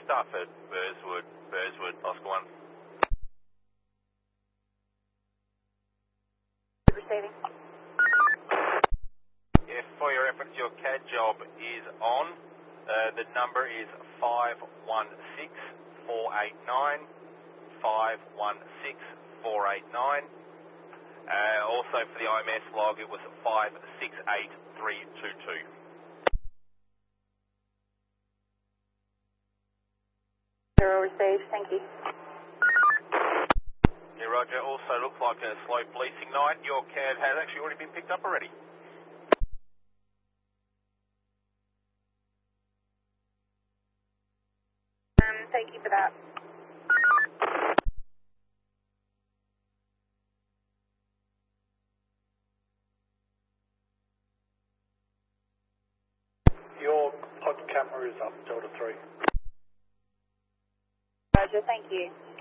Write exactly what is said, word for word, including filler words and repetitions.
Stafford, Burswood, Burswood, Oscar one. Receiving. Yeah, for your reference, your C A D job is on. Uh, the number is five one six four eight nine, five one six four eight nine. Uh, also for the I M S log, it was five six eight three two two. Zero received, thank you. Yeah, Roger. Also looks like a slow policing night. Your C A D has actually already been picked up already. Um, thank you for that. Your pod camera is up, Delta three. Roger, thank you.